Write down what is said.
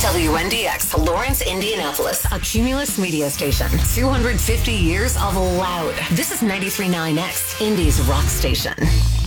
WNDX, Lawrence, Indianapolis, a Cumulus media station. 250 years of loud. This is 93.9X, Indy's rock station.